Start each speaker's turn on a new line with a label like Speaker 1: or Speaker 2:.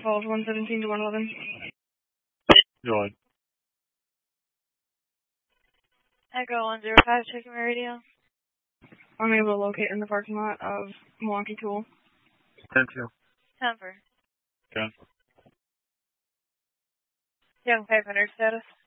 Speaker 1: Falls 117 to 111.
Speaker 2: Go ahead.
Speaker 3: Echo 105, checking my radio.
Speaker 1: I'm able to locate in the parking lot of Milwaukee Tool.
Speaker 2: 10-2.
Speaker 3: 10 for.
Speaker 2: Okay.
Speaker 3: Young 500 status.